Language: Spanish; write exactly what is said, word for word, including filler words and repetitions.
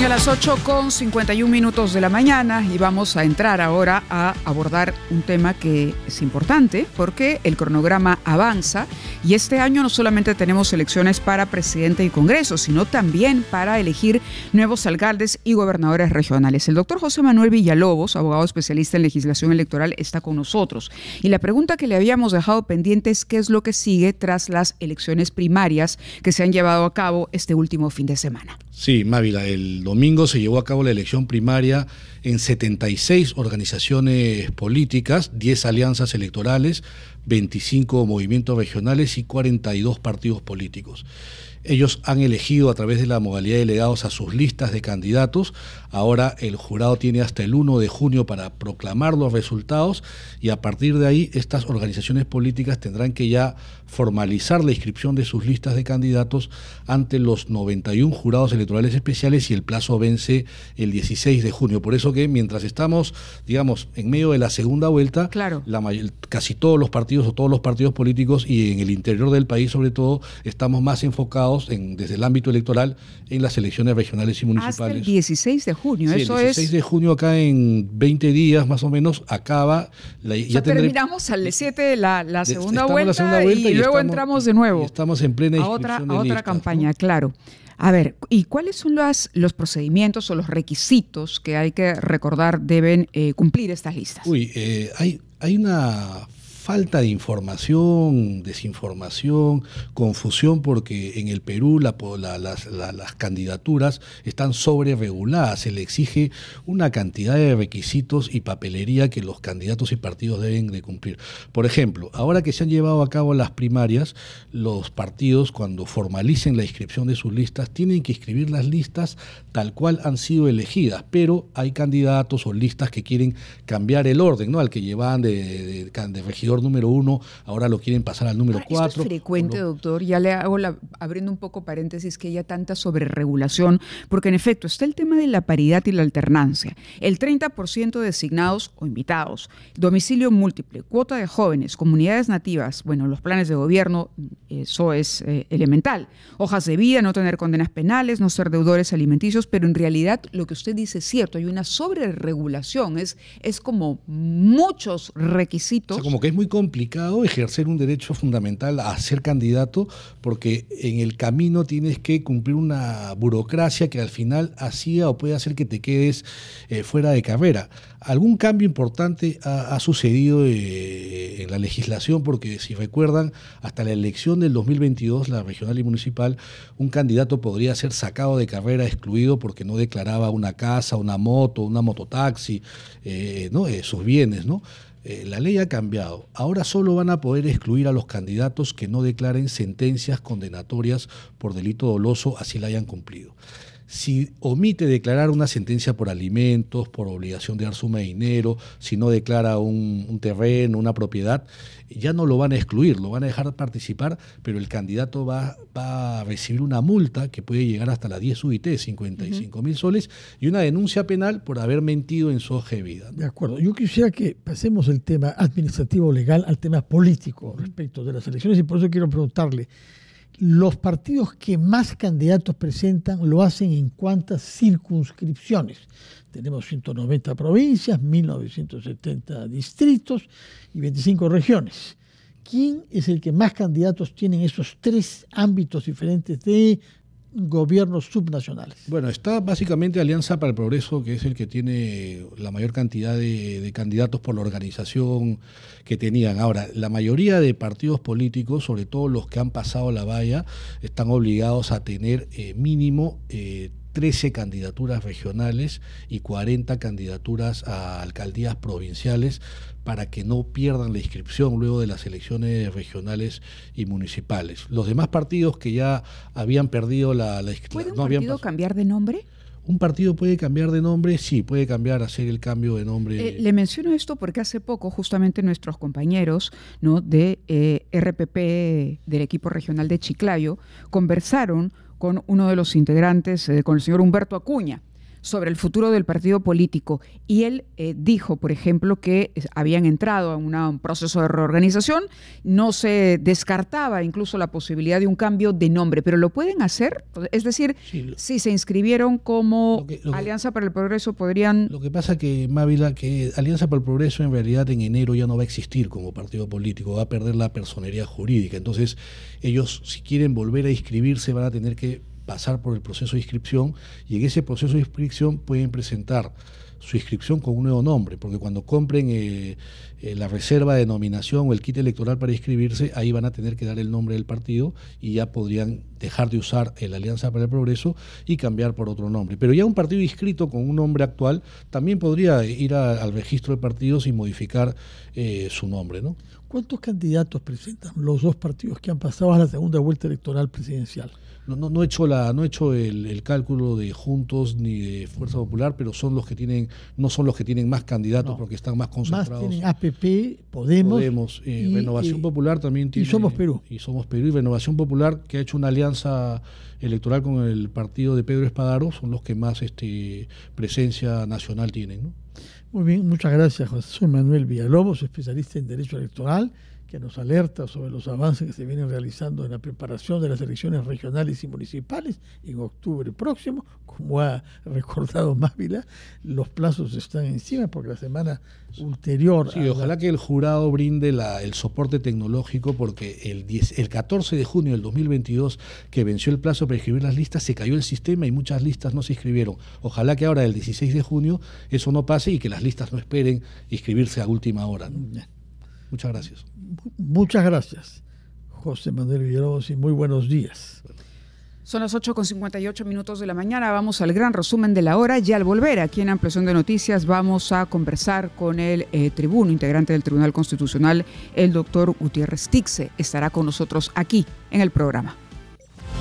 Son ya las ocho con cincuenta y un minutos de la mañana y vamos a entrar ahora a abordar un tema que es importante porque el cronograma avanza y este año no solamente tenemos elecciones para presidente y congreso, sino también para elegir nuevos alcaldes y gobernadores regionales. El doctor José Manuel Villalobos, abogado especialista en legislación electoral, está con nosotros. Y la pregunta que le habíamos dejado pendiente es qué es lo que sigue tras las elecciones primarias que se han llevado a cabo este último fin de semana. Sí, Mávila, el domingo se llevó a cabo la elección primaria en setenta y seis organizaciones políticas, diez alianzas electorales, veinticinco movimientos regionales y cuarenta y dos partidos políticos. Ellos han elegido a través de la modalidad de delegados a sus listas de candidatos. Ahora el jurado tiene hasta el primero de junio para proclamar los resultados y a partir de ahí estas organizaciones políticas tendrán que ya formalizar la inscripción de sus listas de candidatos ante los noventa y uno jurados electorales especiales y el plazo vence el dieciséis de junio. Por eso que mientras estamos, digamos, en medio de la segunda vuelta, claro, la mayor, casi todos los partidos o todos los partidos políticos y en el interior del país sobre todo estamos más enfocados En, desde el ámbito electoral en las elecciones regionales y municipales. Hasta el dieciséis de junio, sí, eso el dieciséis es... de junio acá en veinte días más o menos acaba... La, o ya sea, tendré, terminamos al siete la, la, segunda vuelta, la segunda vuelta y, y luego estamos, entramos de nuevo. Y estamos en plena a otra, inscripción a de otra listas, campaña, ¿no? Claro. A ver, ¿y cuáles son las, los procedimientos o los requisitos que hay que recordar deben eh, cumplir estas listas? Uy, eh, hay, hay una... falta de información, desinformación, confusión, porque en el Perú la, la, las, la, las candidaturas están sobre reguladas, se le exige una cantidad de requisitos y papelería que los candidatos y partidos deben de cumplir. Por ejemplo, ahora que se han llevado a cabo las primarias, los partidos cuando formalicen la inscripción de sus listas tienen que inscribir las listas tal cual han sido elegidas, pero hay candidatos o listas que quieren cambiar el orden, ¿no? Al que llevaban de, de, de, de regidor número uno, ahora lo quieren pasar al número cuatro. Esto es frecuente, no. doctor, ya le hago la, abriendo un poco paréntesis, que haya tanta sobreregulación, porque en efecto está el tema de la paridad y la alternancia, el treinta por ciento de designados o invitados, domicilio múltiple, cuota de jóvenes, comunidades nativas, bueno, los planes de gobierno, eso es eh, elemental, hojas de vida, no tener condenas penales, no ser deudores alimenticios, pero en realidad lo que usted dice es cierto, hay una sobreregulación, es, es como muchos requisitos. O sea, como que es muy complicado ejercer un derecho fundamental a ser candidato porque en el camino tienes que cumplir una burocracia que al final hacía o puede hacer que te quedes eh, fuera de carrera. Algún cambio importante ha, ha sucedido eh, en la legislación porque si recuerdan hasta la elección del dos mil veintidós, la regional y municipal, un candidato podría ser sacado de carrera, excluido porque no declaraba una casa, una moto, una mototaxi, eh, ¿no? eh, sus bienes, ¿no? Eh, la ley ha cambiado. Ahora solo van a poder excluir a los candidatos que no declaren sentencias condenatorias por delito doloso, así la hayan cumplido. Si omite declarar una sentencia por alimentos, por obligación de dar suma de dinero, si no declara un, un terreno, una propiedad, ya no lo van a excluir, lo van a dejar participar, pero el candidato va, va a recibir una multa que puede llegar hasta las diez U I T, cincuenta y cinco mil uh-huh. soles, y una denuncia penal por haber mentido en su hoja de vida. De acuerdo. Yo quisiera que pasemos del tema administrativo legal al tema político respecto de las elecciones, y por eso quiero preguntarle, los partidos que más candidatos presentan lo hacen en cuántas circunscripciones. Tenemos ciento noventa provincias, mil novecientos setenta distritos y veinticinco regiones. ¿Quién es el que más candidatos tiene en esos tres ámbitos diferentes de gobiernos subnacionales? Bueno, está básicamente Alianza para el Progreso, que es el que tiene la mayor cantidad de, de candidatos por la organización que tenían. Ahora, la mayoría de partidos políticos, sobre todo los que han pasado la valla, están obligados a tener eh, mínimo eh, trece candidaturas regionales y cuarenta candidaturas a alcaldías provinciales para que no pierdan la inscripción luego de las elecciones regionales y municipales. Los demás partidos que ya habían perdido la, la inscripción... ¿Puede un no partido cambiar de nombre? ¿Un partido puede cambiar de nombre? Sí, puede cambiar, hacer el cambio de nombre. Eh, le menciono esto porque hace poco justamente nuestros compañeros, ¿no?, de eh, R P P del equipo regional de Chiclayo conversaron con uno de los integrantes, eh, con el señor Humberto Acuña, sobre el futuro del partido político. Y él eh, dijo, por ejemplo, que habían entrado en una, un proceso de reorganización, no se descartaba incluso la posibilidad de un cambio de nombre, pero ¿lo pueden hacer? Es decir, sí, lo, si se inscribieron como lo que, lo que, Alianza para el Progreso, podrían... Lo que pasa que, Mávila, que Alianza para el Progreso en realidad en enero ya no va a existir como partido político, va a perder la personería jurídica. Entonces, ellos, si quieren volver a inscribirse, van a tener que pasar por el proceso de inscripción, y en ese proceso de inscripción pueden presentar su inscripción con un nuevo nombre, porque cuando compren eh, eh, la reserva de nominación o el kit electoral para inscribirse, ahí van a tener que dar el nombre del partido y ya podrían dejar de usar el Alianza para el Progreso y cambiar por otro nombre. Pero ya un partido inscrito con un nombre actual también podría ir a, al registro de partidos y modificar eh, su nombre, ¿no? ¿Cuántos candidatos presentan los dos partidos que han pasado a la segunda vuelta electoral presidencial? No, no, no he hecho la, no he hecho el, el cálculo de Juntos ni de Fuerza Popular, pero son los que tienen, no son los que tienen más candidatos, no, porque están más concentrados. Más tienen A P P, Podemos, Podemos eh, y, Renovación y, Popular también tiene. Y Somos Perú. Y Somos Perú y Renovación Popular, que ha hecho una alianza electoral con el partido de Pedro Espadaro, son los que más este, presencia nacional tienen, ¿no? Muy bien, muchas gracias, José Manuel Villalobos, especialista en Derecho Electoral, que nos alerta sobre los avances que se vienen realizando en la preparación de las elecciones regionales y municipales en octubre próximo. Como ha recordado Mávila, los plazos están encima porque la semana ulterior... Sí, ojalá la... que el jurado brinde la, el soporte tecnológico, porque el, diez, el catorce de junio del dos mil veintidós, que venció el plazo para inscribir las listas, se cayó el sistema y muchas listas no se inscribieron. Ojalá que ahora, el dieciséis de junio, eso no pase y que las listas no esperen inscribirse a última hora, ¿no? Muchas gracias. Muchas gracias, José Manuel Villalobos, y muy buenos días. Son las ocho con cincuenta y ocho minutos de la mañana. Vamos al gran resumen de la hora. Y al volver aquí en Ampliación de Noticias vamos a conversar con el eh, tribuno, integrante del Tribunal Constitucional, el doctor Gutiérrez Tixe. Estará con nosotros aquí en el programa.